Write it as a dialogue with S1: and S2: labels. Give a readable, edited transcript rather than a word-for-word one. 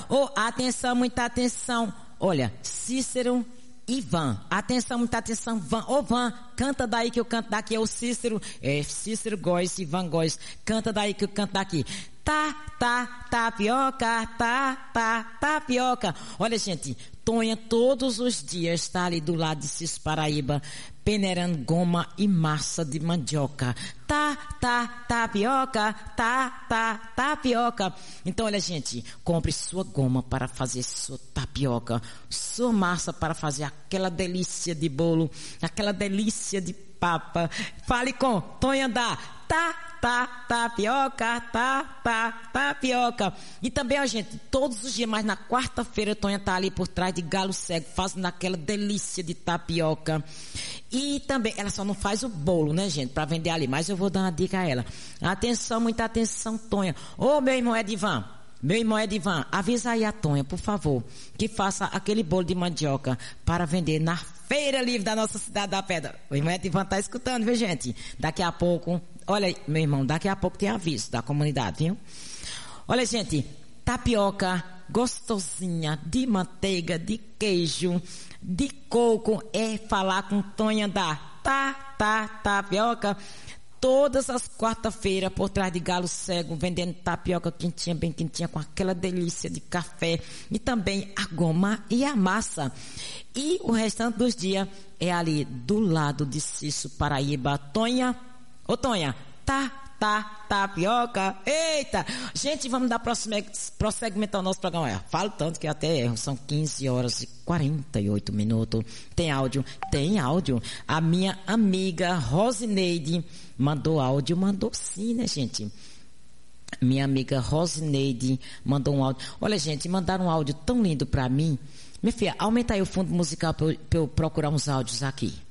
S1: Oh, atenção, muita atenção. Olha, Cícero e Van. Atenção, muita atenção. Van. Ô, Van, canta daí que eu canto daqui. É o Cícero. É Cícero Góes e Van Góes. Canta daí que eu canto daqui. Tapioca, tapioca. Olha, gente, Tonha todos os dias está ali do lado de Cícero Paraíba, peneirando goma e massa de mandioca. Tapioca, tapioca. Então, olha, gente, compre sua goma para fazer sua tapioca, sua massa para fazer aquela delícia de bolo, aquela delícia de papa. Fale com Tonha da tapioca, tapioca. E também, ó, gente, todos os dias, mas na quarta-feira, Tonha tá ali por trás de Galo Cego, fazendo aquela delícia de tapioca. E também, ela só não faz o bolo, né, gente, pra vender ali, mas eu vou dar uma dica a ela. Atenção, muita atenção, Tonha. Ô, meu irmão Edivan, avisa aí a Tonha, por favor, que faça aquele bolo de mandioca para vender na Feira Livre da nossa cidade da Pedra. O irmão Edivan tá escutando, viu, gente? Daqui a pouco, olha aí, meu irmão, daqui a pouco tem aviso da comunidade, viu? Olha, gente, tapioca gostosinha, de manteiga, de queijo, de coco, é falar com Tonha da tapioca. Todas as quarta-feiras, por trás de Galo Cego, vendendo tapioca quentinha, bem quentinha, com aquela delícia de café. E também a goma e a massa. E o restante dos dias é ali do lado de Cícero Paraíba. Tonha, ô Tonha, tapioca. Eita! Gente, vamos dar prosseguimento ao nosso programa. Falo tanto que até são 15 horas e 48 minutos. Tem áudio? Tem áudio. A minha amiga Rosineide mandou áudio. Mandou sim, né, gente? Minha amiga Rosineide mandou um áudio. Olha, gente, mandaram um áudio tão lindo pra mim. Minha filha, aumenta aí o fundo musical pra eu procurar uns áudios aqui.